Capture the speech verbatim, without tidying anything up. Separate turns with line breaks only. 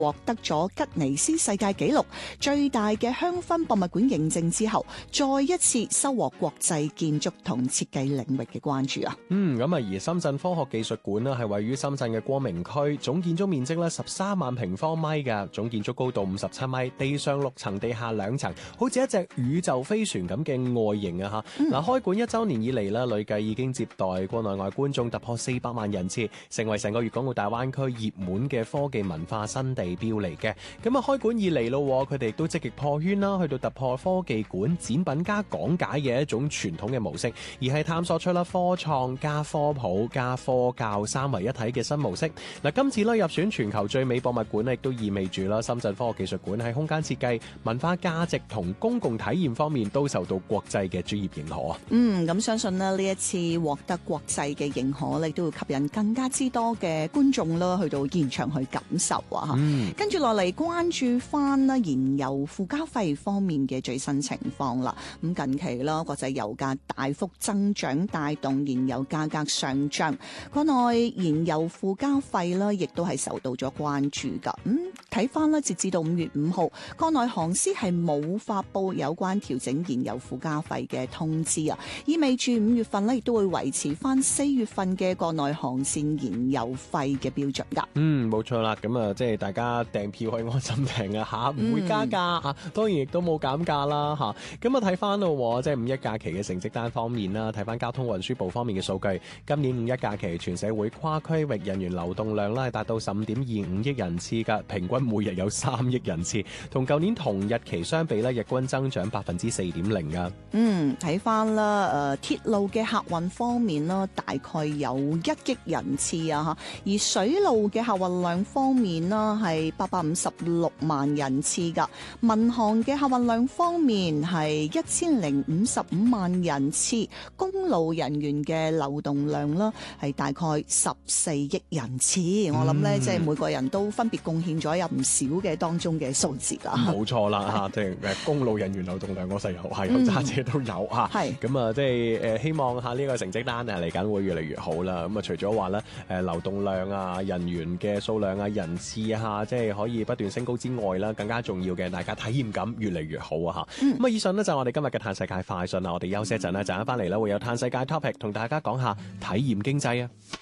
獲得咗吉尼斯世界紀錄最大嘅香薰博物館認證之後，再一次收穫國際建築同設計領域嘅關注啊！
嗯，咁啊，而深圳科學技術館呢係位於深圳嘅光明區，總建築面積咧十三萬平方米嘅，總建築高度五十七米，地上六層，地下兩層，好似一隻宇宙飛船咁嘅外形啊！吓、嗯，嗱，開館一周年以嚟咧，累計已經接待國內外觀眾突破四百萬人次，成為成個粵港澳大灣區熱門嘅科技文化新地標嚟嘅。咁啊，開館以嚟咯，佢哋亦都積極破圈啦，去到突破科技館展品加講解嘅一種傳統嘅模式，而係探索出啦科創加科普加科教三位一體嘅新模式。嗱，今次咧入選全球最美博物館，亦都意味住啦深圳科學技術館喺空間設計、文化價值同公共體驗方面都受到國際嘅專業認可啊。
嗯，咁相信咧呢一次獲得國際嘅認可咧，都會吸引更加之多嘅觀眾啦去到現場去感受啊！吓、嗯，跟住落嚟關注翻啦燃油附加費方面嘅最新情況啦。咁近期啦，國際油價大幅增長，帶動燃油價格上漲，國內燃油附加費啦，亦都係受到咗關注噶。咁睇翻啦，截至到五月五號，國內航司係冇發布有關調整燃油附加費嘅通知啊，意味住五月份咧亦都會維持翻四月份嘅國內航線燃油費嘅標準噶。
嗯，冇錯啦，咁啊，即係大家訂票可以安心訂啊吓，唔會加價吓、嗯，當然亦都冇減價啦吓。咁啊睇翻咯，即係五一假期嘅成績單方面啦，睇翻交通運輸部方面嘅數據，今年五一假期全社會跨區域人員流動量啦係達到十五點二五億人次噶，平均每日有三億人次，同舊年同日期相比咧，日均增長百分之四點零噶。
嗯，睇翻啦，誒，鐵路嘅客運方面啦，大概有一億人次啊，吓，而水路嘅客運量方面啦，係八百五十六萬人次噶，民航嘅客運量方面係一千零五十五萬人次，公路人員嘅流動量啦係大概十四億人次。嗯、我諗咧，即係每個人都分別貢獻咗有唔少嘅當中嘅數字啦。
冇錯啦，吓，即係誒公路人員流動量我細有係有揸車都有吓，係咁啊，即係誒希望下呢個成績單啊嚟緊會越嚟越好啦。咁啊，除咗話咧誒流動量啊、人員嘅數量啊、人次啊，即係可以不斷升高之外啦，更加重要嘅大家體驗感越嚟越好啊吓。咁、嗯、啊，以上呢就係我哋今日嘅嘆世界快訊啦。我哋休息一陣啦，陣間翻嚟咧會有嘆世界 topic 同大家講下體驗經濟啊。